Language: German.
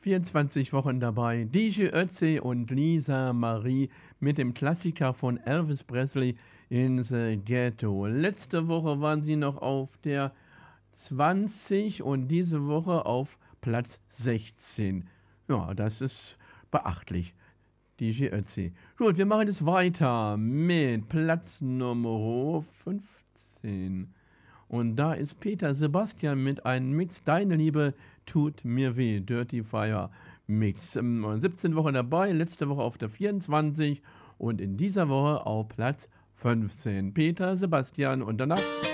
24 Wochen dabei. DJ Ötzi und Lisa Marie mit dem Klassiker von Elvis Presley in the Ghetto. Letzte Woche waren sie noch auf der 20 und diese Woche auf Platz 16. Ja, das ist beachtlich. DJ Ötzi. Gut, wir machen es weiter mit Platz Nummer 15. Und da ist Peter Sebastian mit einem Mix Deine Liebe tut mir weh. Dirty Fire Mix. 17 Wochen dabei, letzte Woche auf der 24 und in dieser Woche auf Platz 15. Peter Sebastian und danach